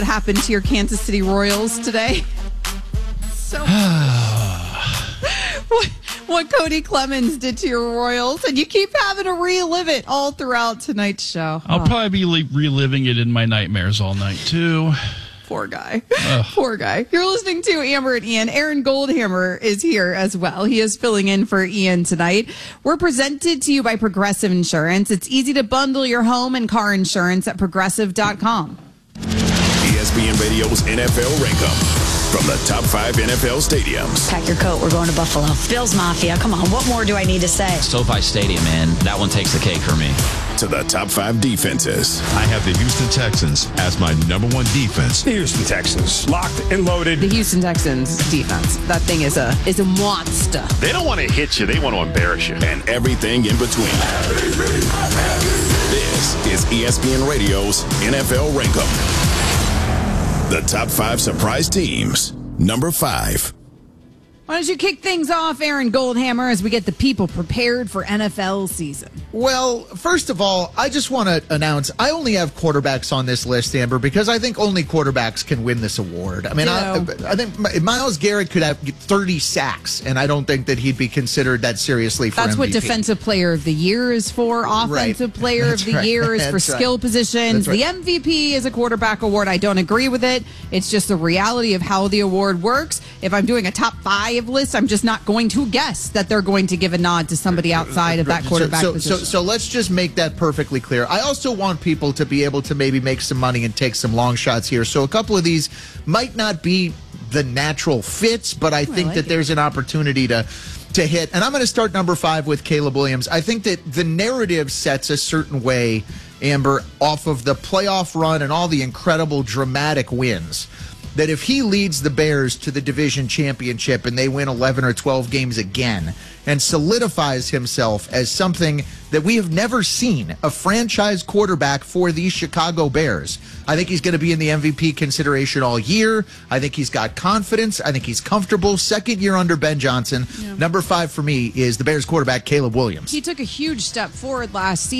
happened to your Kansas City Royals today? So what Cody Clemens did to your Royals, and you keep having to relive it all throughout tonight's show. I'll probably be reliving it in my nightmares all night, too. Poor guy. Poor guy. You're listening to Amber and Ian. Aaron Goldhammer is here as well. He is filling in for Ian tonight. We're presented to you by Progressive Insurance. It's easy to bundle your home and car insurance at progressive.com. ESPN Radio's NFL Rank-Up. From the top 5 NFL stadiums. Pack your coat. We're going to Buffalo. Bills Mafia. Come on. What more do I need to say? SoFi Stadium, man. That one takes the cake for me. To the top 5 defenses. I have the Houston Texans as my number 1 defense. The Houston Texans. Locked and loaded. The Houston Texans defense. That thing is a monster. They don't want to hit you. They want to embarrass you. And everything in between. This is ESPN Radio's NFL Rank-Up. The top 5 surprise teams. Number 5. Why don't you kick things off, Aaron Goldhammer, as we get the people prepared for NFL season? Well, first of all, I just want to announce I only have quarterbacks on this list, Amber, because I think only quarterbacks can win this award. I mean, I think Myles Garrett could have 30 sacks, and I don't think that he'd be considered that seriously for That's MVP. what Defensive Player of the Year is for. Offensive Player of the Year is for skill positions. The MVP is a quarterback award. I don't agree with it. It's just the reality of how the award works. If I'm doing a top 5 list, I'm just not going to guess that they're going to give a nod to somebody outside of that quarterback position. So let's just make that perfectly clear. I also want people to be able to maybe make some money and take some long shots here. So a couple of these might not be the natural fits, but I think that there's an opportunity to hit. And I'm going to start number 5 with Caleb Williams. I think that the narrative sets a certain way, Amber, off of the playoff run and all the incredible dramatic wins, that if he leads the Bears to the division championship and they win 11 or 12 games again and solidifies himself as something that we have never seen, a franchise quarterback for the Chicago Bears, I think he's going to be in the MVP consideration all year. I think he's got confidence. I think he's comfortable. Second year under Ben Johnson. Yeah. Number 5 for me is the Bears quarterback, Caleb Williams. He took a huge step forward last season.